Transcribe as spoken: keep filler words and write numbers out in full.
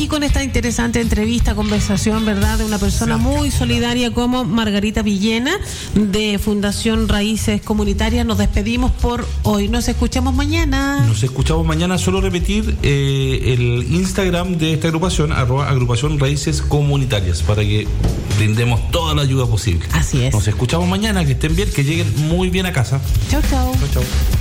Y con esta interesante entrevista, conversación, ¿verdad?, de una persona muy solidaria como Margarita Villena, de Fundación Raíces Comunitarias, nos despedimos por hoy. Nos escuchamos mañana. Nos escuchamos mañana. Solo repetir eh, el Instagram de esta agrupación, arroba agrupación Raíces Comunitarias, para que brindemos toda la ayuda posible. Así es. Nos escuchamos mañana. Que estén bien, que lleguen muy bien a casa. Chau, chau. Chau, chau.